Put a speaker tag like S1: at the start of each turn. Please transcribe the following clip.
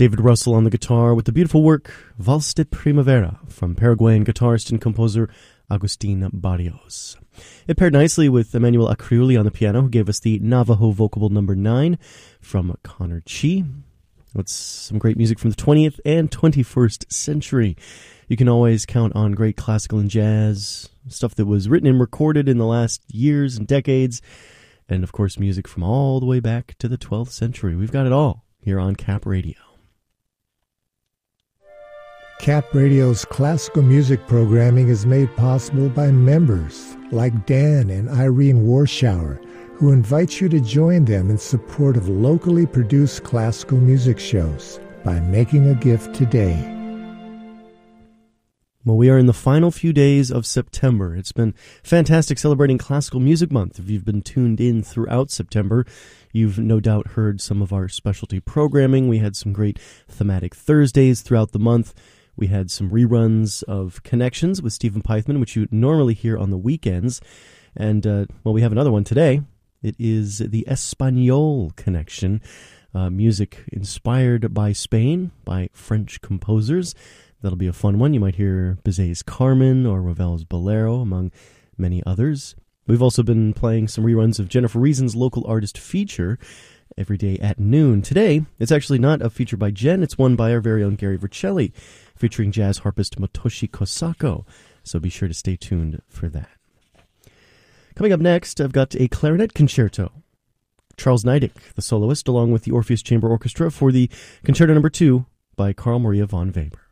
S1: David Russell on the guitar with the beautiful work Vals de Primavera from Paraguayan guitarist and composer Agustin Barrios. It paired nicely with Emmanuel Acriuli on the piano, who gave us the Navajo Vocable No. 9 from Connor Chi. That's some great music from the 20th and 21st century. You can always count on great classical and jazz, stuff that was written and recorded in the last years and decades, and of course music from all the way back to the 12th century. We've got it all here on Cap Radio.
S2: Cap Radio's classical music programming is made possible by members like Dan and Irene Warschauer, who invite you to join them in support of locally produced classical music shows by making a gift today.
S1: Well, we are in the final few days of September. It's been fantastic celebrating Classical Music Month. If you've been tuned in throughout September, you've no doubt heard some of our specialty programming. We had some great thematic Thursdays throughout the month. We had some reruns of Connections with Stephen Pythman, which you normally hear on the weekends. And, we have another one today. It is the Espanol Connection, music inspired by Spain, by French composers. That'll be a fun one. You might hear Bizet's Carmen or Ravel's Bolero, among many others. We've also been playing some reruns of Jennifer Reason's Local Artist Feature every day at noon. Today, it's actually not a feature by Jen. It's one by our very own Gary Vercelli, featuring jazz harpist Motoshi Kosako. So be sure to stay tuned for that. Coming up next, I've got a clarinet concerto. Charles Neidig, the soloist, along with the Orpheus Chamber Orchestra for the Concerto No. 2 by Carl Maria von Weber.